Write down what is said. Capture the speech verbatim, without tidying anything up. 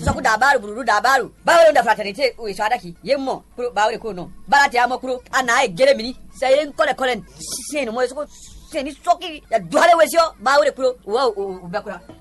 soku dabaru buru dabaru bawre da fraternité o isada ki yemmo kuro bawre ko no barati amo kuro ana e gere mini sayen kole kole sinu mo soko seni soki ya duhale wesio bawre kuro wa u bakura